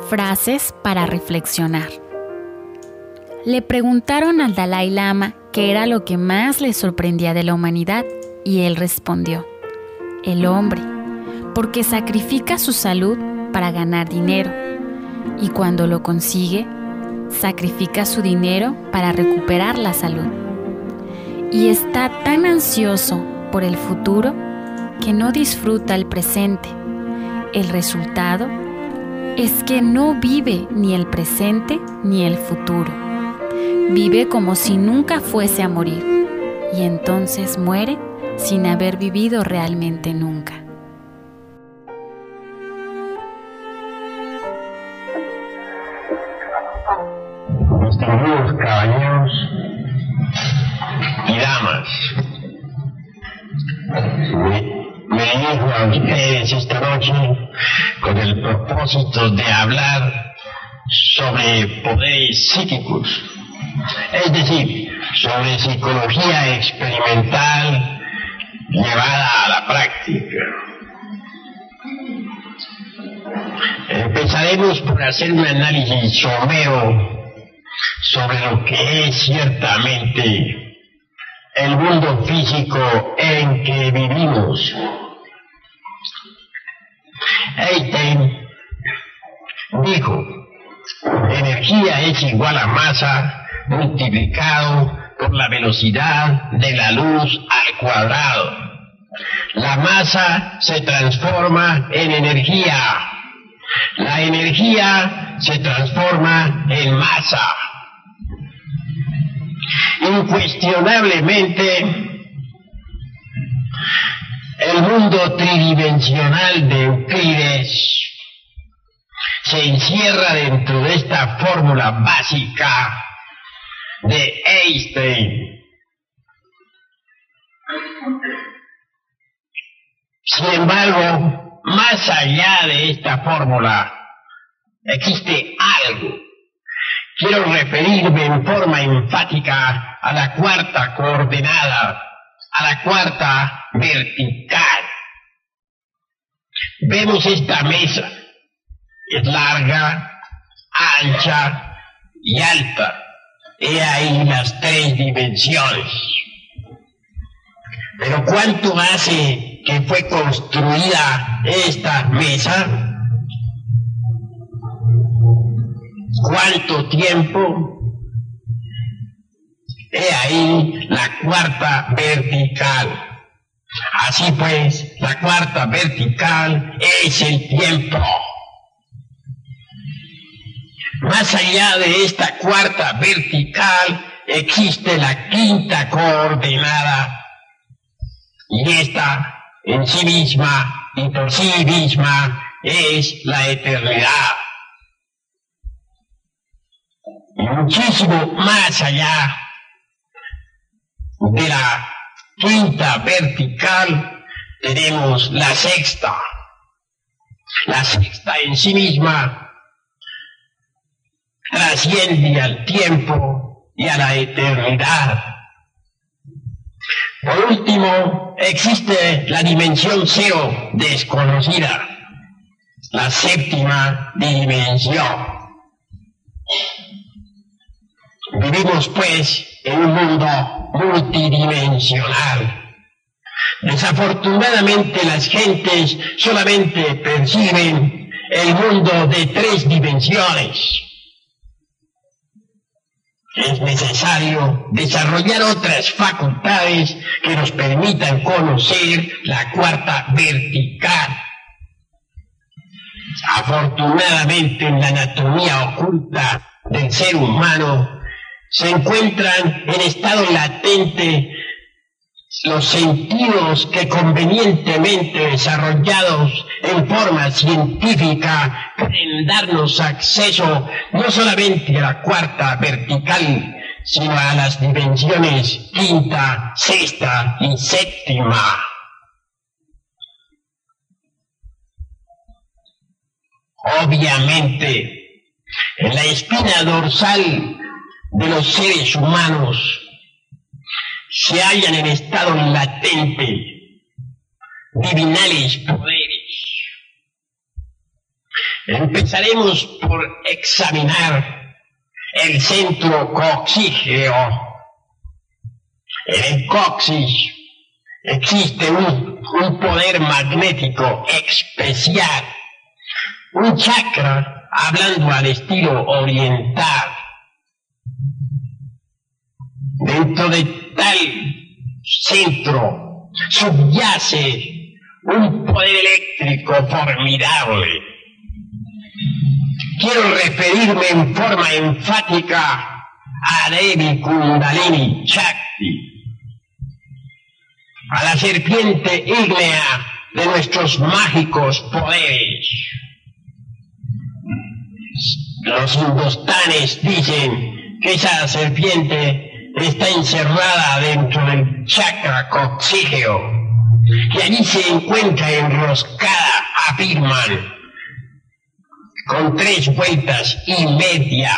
Frases para reflexionar. Le preguntaron al Dalai Lama qué era lo que más le sorprendía de la humanidad y él respondió: el hombre, porque sacrifica su salud para ganar dinero y cuando lo consigue, sacrifica su dinero para recuperar la salud. Y está tan ansioso por el futuro que no disfruta el presente. El resultado es que no vive ni el presente ni el futuro. Vive como si nunca fuese a morir y entonces muere sin haber vivido realmente nunca. Distinguidos caballeros y damas, me dirijo a ustedes esta noche con el propósito de hablar sobre poderes psíquicos, es decir, sobre psicología experimental llevada a la práctica. Empezaremos por hacer un análisis somero sobre lo que es ciertamente el mundo físico en que vivimos. Einstein dijo: energía es igual a masa multiplicado por la velocidad de la luz al cuadrado. La masa se transforma en energía. La energía se transforma en masa. Incuestionablemente, el mundo tridimensional de Euclides se encierra dentro de esta fórmula básica de Einstein. Sin embargo, más allá de esta fórmula, existe algo. Quiero referirme en forma enfática a la cuarta coordenada, a la cuarta vertical. Vemos esta mesa. Es larga, ancha y alta. He ahí las tres dimensiones. Pero ¿cuánto hace que fue construida esta mesa? ¿Cuánto tiempo? He ahí la cuarta vertical. Así pues, la cuarta vertical es el tiempo. Más allá de esta cuarta vertical existe la quinta coordenada. Y esta en sí misma y por sí misma es la eternidad. Y muchísimo más allá de la quinta vertical tenemos la sexta. La sexta en sí misma trasciende al tiempo y a la eternidad. Por último, existe la dimensión cero desconocida, la séptima dimensión. Vivimos, pues, en un mundo multidimensional. Desafortunadamente, las gentes solamente perciben el mundo de tres dimensiones. Es necesario desarrollar otras facultades que nos permitan conocer la cuarta vertical. Afortunadamente, en la anatomía oculta del ser humano se encuentran en estado latente los sentidos que convenientemente desarrollados en forma científica pueden darnos acceso no solamente a la cuarta vertical, sino a las dimensiones quinta, sexta y séptima. Obviamente, en la espina dorsal de los seres humanos se hallan en estado latente divinales poderes Empezaremos por examinar el centro coxígeo. En el coxis existe un poder magnético especial, un chakra, hablando al estilo oriental. Dentro de tal centro subyace un poder eléctrico formidable. Quiero referirme en forma enfática a Devi Kundalini Shakti, a la serpiente ígnea de nuestros mágicos poderes. Los hindustanes dicen que esa serpiente está encerrada dentro del chakra coxígeo, que allí se encuentra enroscada, afirman, con 3 vueltas y media.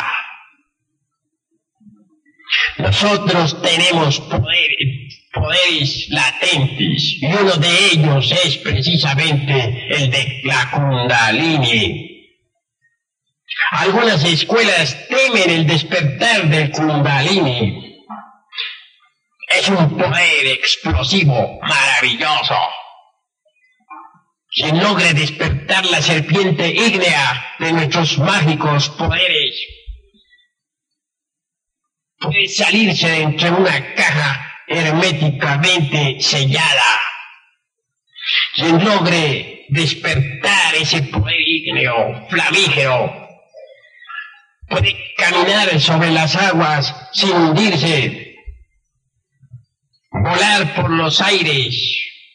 Nosotros tenemos poderes latentes, y uno de ellos es precisamente el de la Kundalini. Algunas escuelas temen el despertar del Kundalini. Es un poder explosivo, maravilloso. Quien logre despertar la serpiente ígnea de nuestros mágicos poderes puede salirse de entre una caja herméticamente sellada. Quien logre despertar ese poder ígneo, flamígero, puede caminar sobre las aguas sin hundirse, volar por los aires,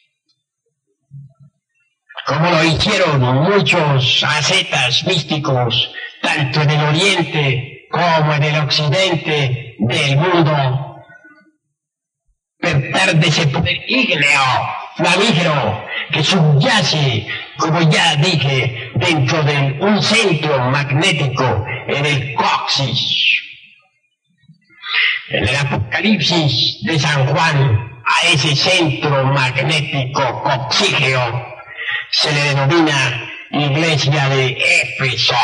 como lo hicieron muchos ascetas místicos, tanto en el oriente como en el occidente del mundo. Despertar de ese poder ígneo, flamígero, que subyace, como ya dije, dentro de un centro magnético en el coxis. En el Apocalipsis de San Juan, a ese centro magnético coxígeo se le denomina Iglesia de Éfeso.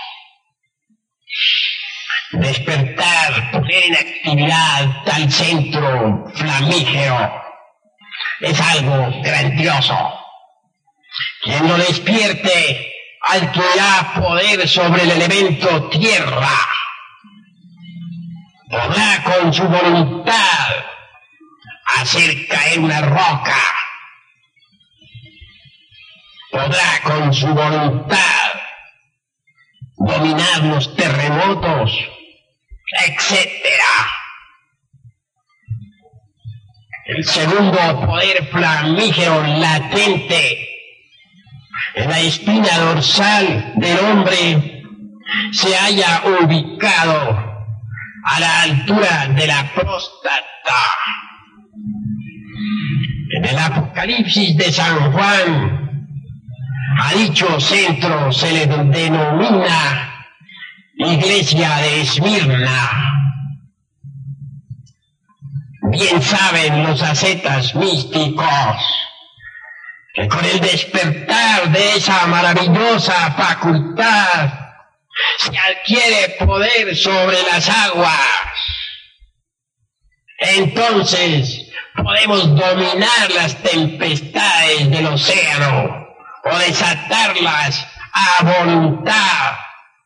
Despertar, poner en actividad tal centro flamígero es algo grandioso. Quien lo despierte adquirirá poder sobre el elemento tierra. Podrá con su voluntad hacer caer una roca. Podrá con su voluntad dominar los terremotos, etc. El segundo poder flamígero latente en la espina dorsal del hombre se halla ubicado a la altura de la próstata. En el Apocalipsis de San Juan, a dicho centro se le denomina Iglesia de Esmirna. Bien saben los ascetas místicos que con el despertar de esa maravillosa facultad se adquiere poder sobre las aguas. Entonces podemos dominar las tempestades del océano o desatarlas a voluntad.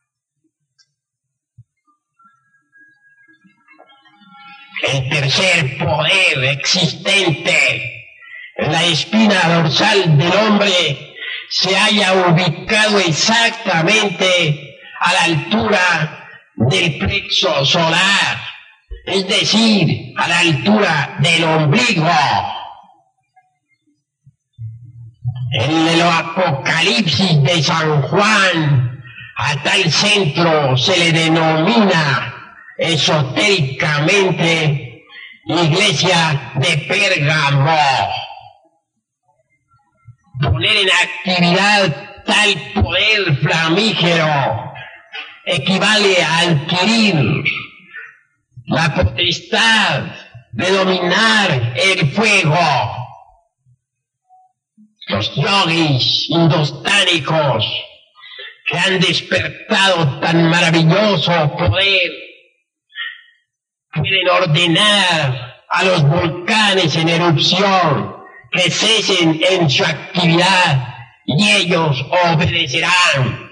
El tercer poder existente en la espina dorsal del hombre se halla ubicado exactamente a la altura del plexo solar, es decir, a la altura del ombligo. En el Apocalipsis de San Juan, a tal centro se le denomina esotéricamente Iglesia de Pérgamo. Poner en actividad tal poder flamígero equivale a adquirir la potestad de dominar el fuego. Los yogis indostánicos que han despertado tan maravilloso poder pueden ordenar a los volcanes en erupción que cesen en su actividad y ellos obedecerán.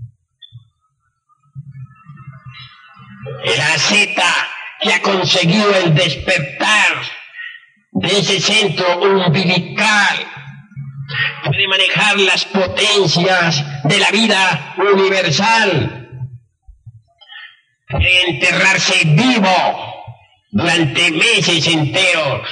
El asceta que ha conseguido el despertar de ese centro umbilical puede manejar las potencias de la vida universal, puede enterrarse vivo durante meses enteros,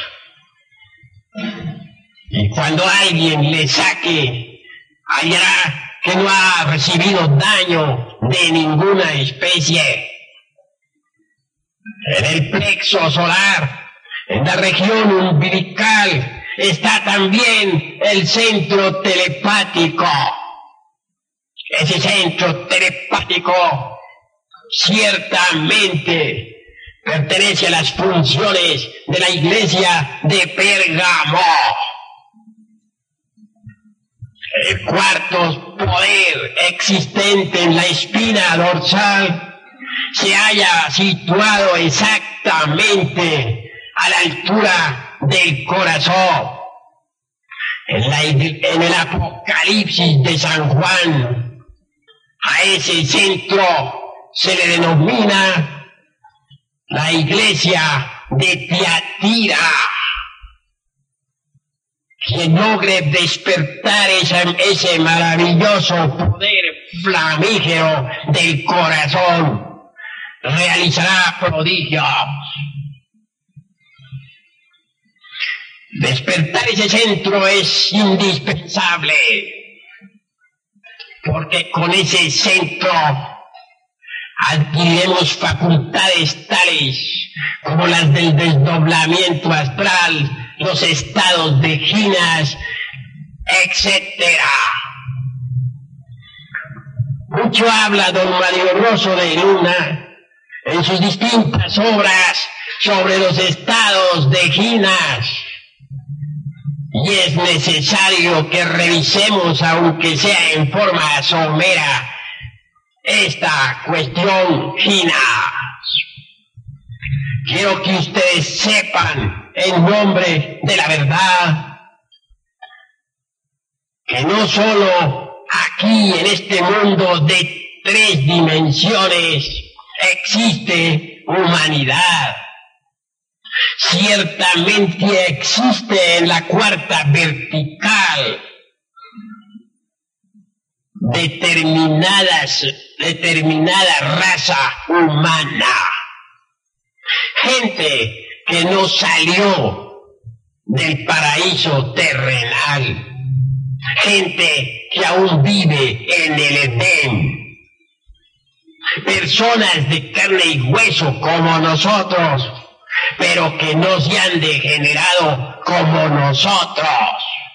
y cuando alguien le saque, hallará que no ha recibido daño de ninguna especie. En el plexo solar, en la región umbilical, está también el centro telepático. Ese centro telepático ciertamente pertenece a las funciones de la iglesia de Pérgamo. El cuarto poder existente en la espina dorsal se halla situado exactamente a la altura del corazón. En el Apocalipsis de San Juan, a ese centro se le denomina la iglesia de Tiatira. Quien logre despertar ese maravilloso poder flamígero del corazón realizará prodigios. Despertar ese centro es indispensable, porque con ese centro adquiriremos facultades tales como las del desdoblamiento astral, los estados de ginas, etc. Mucho habla don Mario Rosso de Luna en sus distintas obras sobre los estados de ginas, y es necesario que revisemos, aunque sea en forma somera, esta cuestión gina. Quiero que ustedes sepan, en nombre de la verdad, que no solo aquí en este mundo de 3 dimensiones existe humanidad. Ciertamente existe en la cuarta vertical determinada raza humana, gente que no salió del paraíso terrenal, gente que aún vive en el Edén, personas de carne y hueso como nosotros, pero que no se han degenerado como nosotros.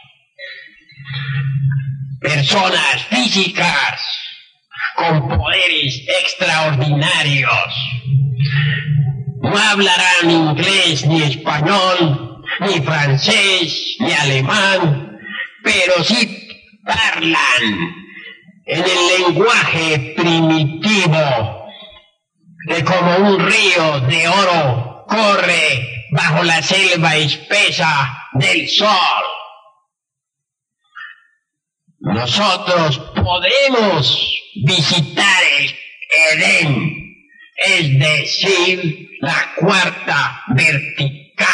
Personas físicas con poderes extraordinarios. No hablarán inglés, ni español, ni francés, ni alemán, pero sí hablan en el lenguaje primitivo, que como un río de oro corre bajo la selva espesa del sol. Nosotros podemos visitar el Edén, es decir, la cuarta vertical.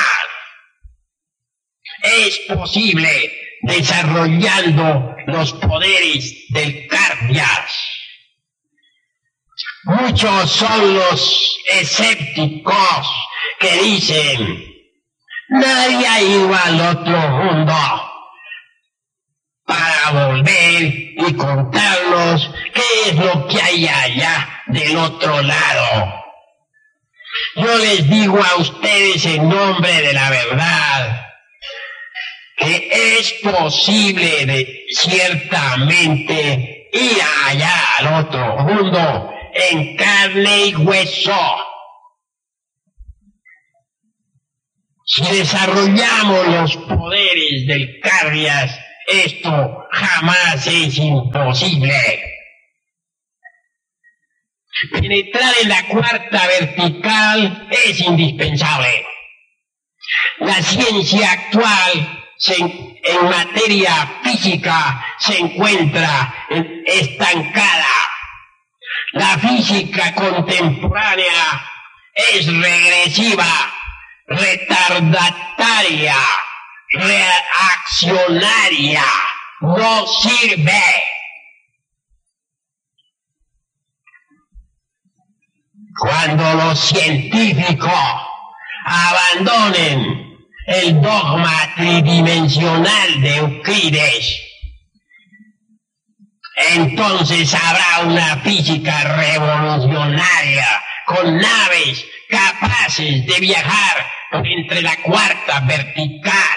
Es posible desarrollando los poderes del Cardias. Muchos son los escépticos que dicen: nadie ha ido al otro mundo, para volver y contarnos qué es lo que hay allá del otro lado. Yo les digo a ustedes en nombre de la verdad que es posible ciertamente ir allá al otro mundo en carne y hueso. Si desarrollamos los poderes del Cardias, esto jamás es imposible. Penetrar en la cuarta vertical es indispensable. La ciencia actual en materia física se encuentra estancada. La física contemporánea es regresiva, retardataria, reaccionaria, no sirve. Cuando los científicos abandonen el dogma tridimensional de Euclides, entonces habrá una física revolucionaria con naves capaces de viajar por entre la cuarta vertical.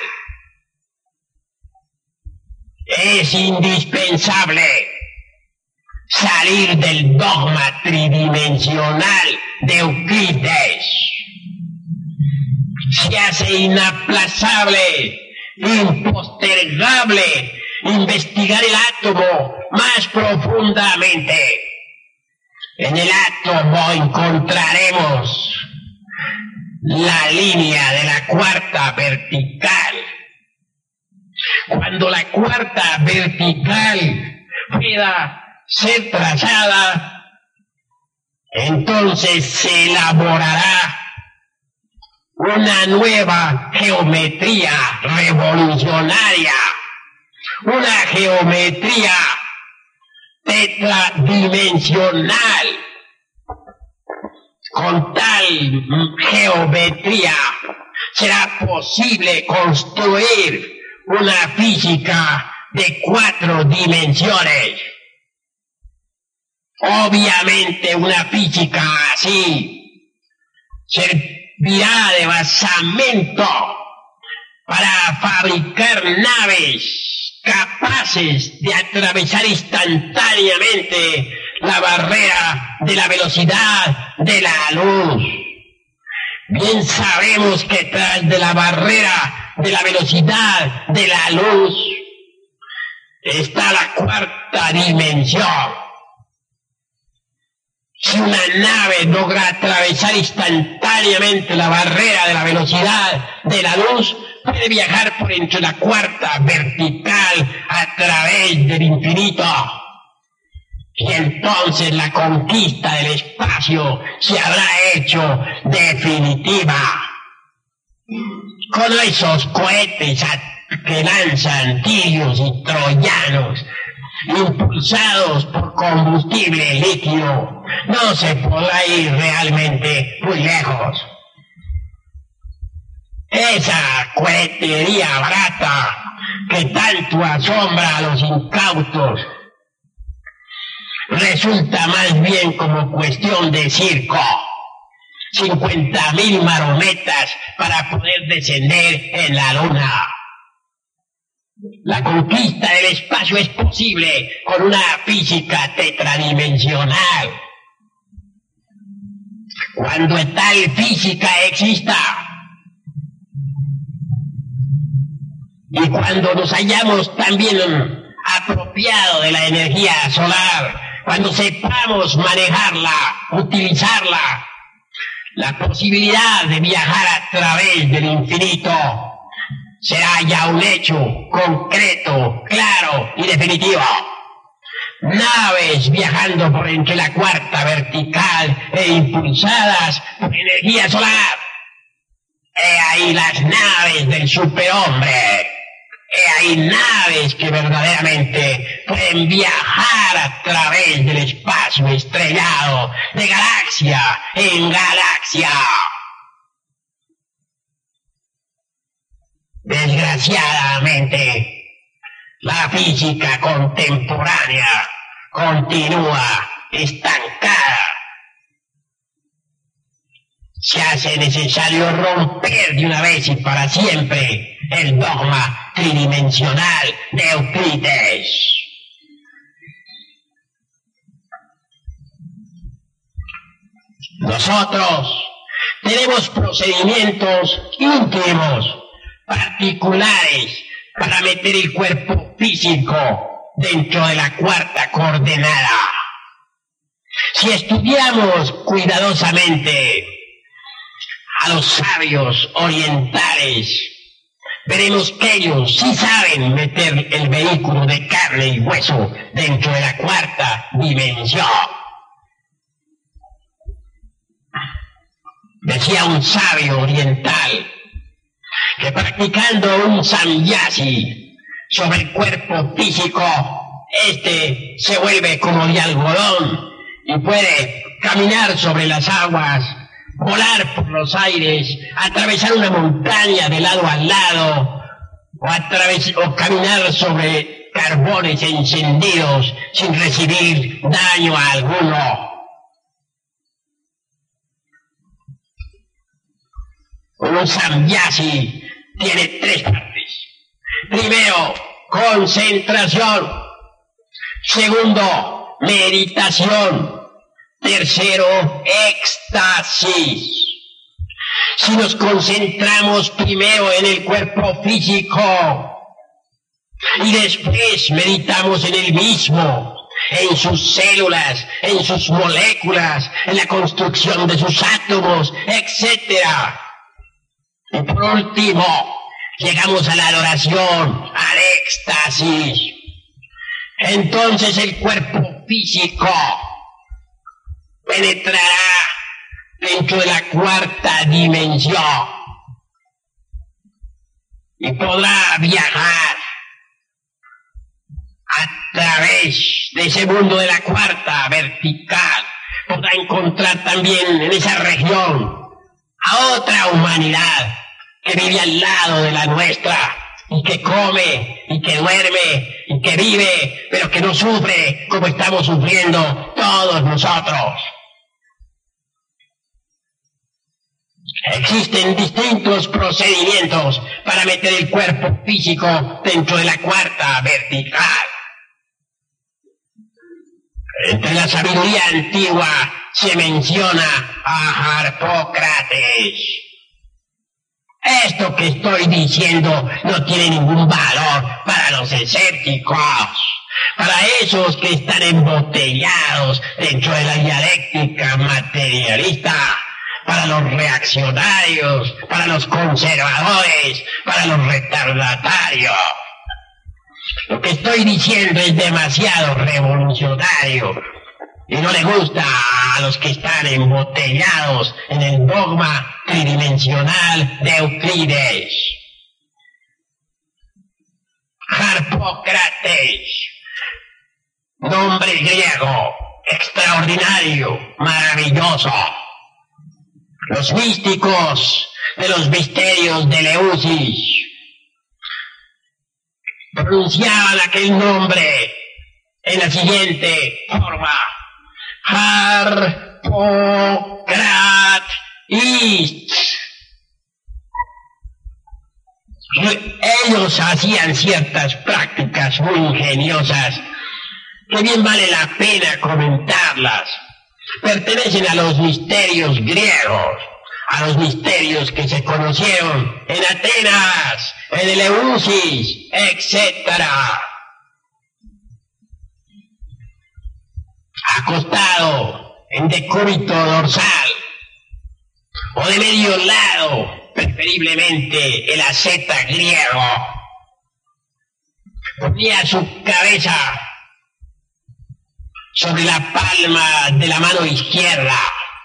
Es indispensable salir del dogma tridimensional de Euclides. Se hace inaplazable, impostergable, investigar el átomo más profundamente. En el átomo encontraremos la línea de la cuarta vertical. Cuando la cuarta vertical pueda ser trazada, entonces se elaborará una nueva geometría revolucionaria, una geometría tetradimensional. Con tal geometría será posible construir una física de 4 dimensiones. Obviamente una física así servirá de basamento para fabricar naves capaces de atravesar instantáneamente la barrera de la velocidad de la luz. Bien sabemos que tras de la barrera de la velocidad de la luz está la cuarta dimensión. Si una nave logra atravesar instantáneamente la barrera de la velocidad de la luz, puede viajar por entre la cuarta vertical a través del infinito. Y entonces la conquista del espacio se habrá hecho definitiva. Con esos cohetes que lanzan tirios y troyanos, impulsados por combustible líquido, no se podrá ir realmente muy lejos. Esa cohetería barata que tanto asombra a los incautos resulta más bien como cuestión de circo. 50.000 marometas para poder descender en la luna. La conquista del espacio es posible con una física tetradimensional. Cuando tal física exista y cuando nos hayamos también apropiado de la energía solar, cuando sepamos manejarla, utilizarla, la posibilidad de viajar a través del infinito será ya un hecho concreto, claro y definitivo. Naves viajando por entre la cuarta vertical e impulsadas por energía solar. He ahí las naves del superhombre. He ahí naves que verdaderamente pueden viajar a través del espacio estrellado, de galaxia en galaxia. Desgraciadamente, la física contemporánea continúa estancada. Se hace necesario romper de una vez y para siempre el dogma tridimensional de Euclides. Nosotros tenemos procedimientos íntimos, particulares, para meter el cuerpo físico dentro de la cuarta coordenada. Si estudiamos cuidadosamente a los sabios orientales, veremos que ellos sí saben meter el vehículo de carne y hueso dentro de la cuarta dimensión. Decía un sabio oriental que practicando un samyasi sobre el cuerpo físico, este se vuelve como de algodón y puede caminar sobre las aguas, volar por los aires, atravesar una montaña de lado a lado, o caminar sobre carbones encendidos sin recibir daño alguno. Un samyasi tiene 3 partes. Primero, concentración. Segundo, meditación. Tercero, éxtasis. Si nos concentramos primero en el cuerpo físico y después meditamos en el mismo, en sus células, en sus moléculas, en la construcción de sus átomos, etc. Y por último, llegamos a la adoración, al éxtasis. Entonces el cuerpo físico penetrará dentro de la cuarta dimensión y podrá viajar a través de ese mundo de la cuarta vertical. Podrá encontrar también en esa región a otra humanidad que vive al lado de la nuestra y que come y que duerme y que vive, pero que no sufre como estamos sufriendo todos nosotros. Existen distintos procedimientos para meter el cuerpo físico dentro de la cuarta vertical. Entre la sabiduría antigua se menciona a Harpócrates. Esto que estoy diciendo no tiene ningún valor para los escépticos, para esos que están embotellados dentro de la dialéctica materialista, para los reaccionarios, para los conservadores, para los retardatarios. Lo que estoy diciendo es demasiado revolucionario y no le gusta a los que están embotellados en el dogma tridimensional de Euclides. Harpócrates, nombre griego, extraordinario, maravilloso. Los místicos de los misterios de Eleusis pronunciaban aquel nombre en la siguiente forma: Harpócrates. Ellos hacían ciertas prácticas muy ingeniosas que bien vale la pena comentarlas. Pertenecen a los misterios griegos, a los misterios que se conocieron en Atenas, en Eleusis, etc. Acostado en decúbito dorsal o de medio lado, preferiblemente el asceta griego, ponía su cabeza sobre la palma de la mano izquierda.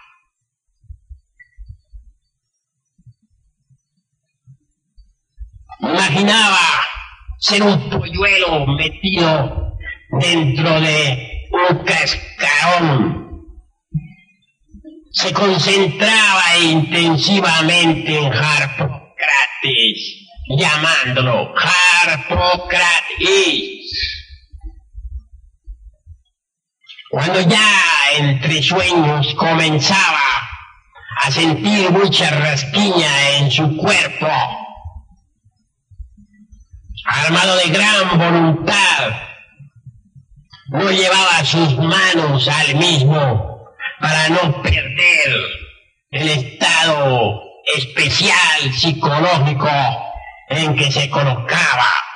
Imaginaba ser un polluelo metido dentro de un cascarón. Se concentraba intensivamente en Harpócrates, llamándolo Harpócrates. Cuando ya entre sueños comenzaba a sentir mucha rasquiña en su cuerpo, armado de gran voluntad, no llevaba sus manos al mismo para no perder el estado especial psicológico en que se colocaba.